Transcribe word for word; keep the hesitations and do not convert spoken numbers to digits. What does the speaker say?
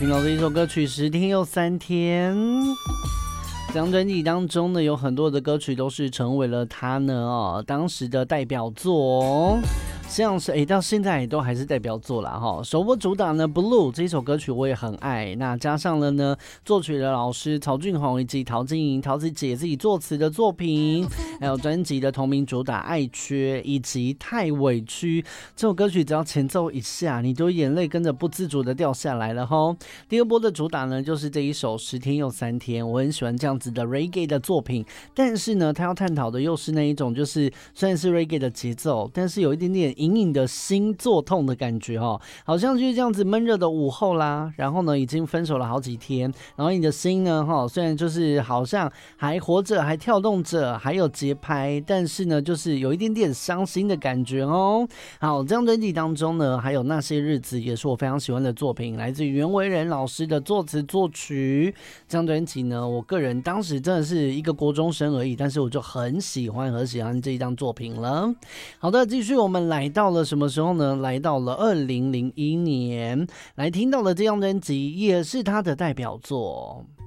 听到这一首歌曲《十天又三天》。这张专辑当中呢，有很多的歌曲都是成为了他呢哦当时的代表作哦。像是诶到现在也都还是代表作啦哈。首播主打呢 Blue 这首歌曲我也很爱，那加上了呢作曲的老师曹俊宏以及陶晶莹陶子姐自己作词的作品，还有专辑的同名主打爱缺以及太委屈，这首歌曲只要前奏一下，你就眼泪跟着不自主的掉下来了哈。第二波的主打呢就是这一首十天又三天，我很喜欢这样子的 reggae 的作品，但是呢他要探讨的又是那一种就是虽然是 reggae 的节奏，但是有一点点隐隐的心作痛的感觉哦，好像就是这样子闷热的午后啦，然后呢已经分手了好几天，然后你的心呢哈，虽然就是好像还活着还跳动着还有节拍，但是呢就是有一点点伤心的感觉哦。好，这张专辑当中呢还有那些日子也是我非常喜欢的作品，来自于袁惟仁老师的作词作曲。这张专辑呢我个人当时真的是一个国中生而已，但是我就很喜欢很喜欢这一张作品了。好的，继续我们来到了什么时候呢？来到了二零零一年，来听到了这张专辑也是他的代表作。